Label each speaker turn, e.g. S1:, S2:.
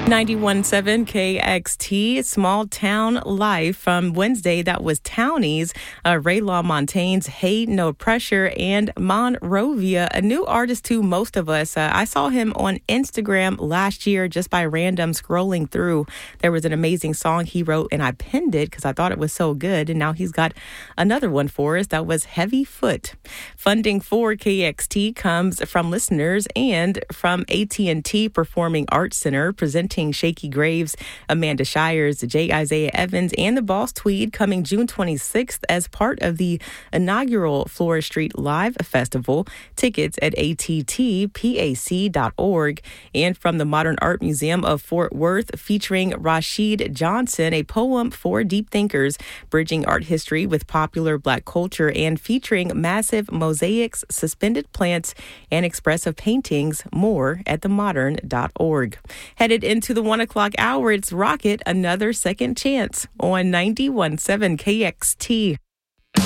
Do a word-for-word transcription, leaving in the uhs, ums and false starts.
S1: ninety-one point seven K X T, Small Town Life. From Wednesday, that was Townies, uh, Ray LaMontagne's Hey No Pressure, and Monrovia, a new artist to most of us. Uh, I saw him on Instagram last year just by random scrolling through. There was an amazing song he wrote, and I pinned it because I thought it was so good, and now he's got another one for us. That was Heavy Foot. Funding for K X T comes from listeners and from A T and T Performing Arts Center, presenting Shaky Graves, Amanda Shires, J. Isaiah Evans, and the Boss Tweed, coming June twenty-sixth as part of the inaugural Flora Street Live Festival. Tickets at A T T P A C dot org. And from the Modern Art Museum of Fort Worth, featuring Rashid Johnson, a poem for deep thinkers, bridging art history with popular Black culture, and featuring massive mosaics, suspended plants, and expressive paintings. More at the modern dot org. Headed into the one o'clock hour, it's Rocket, Another Second Chance on ninety-one point seven K X T.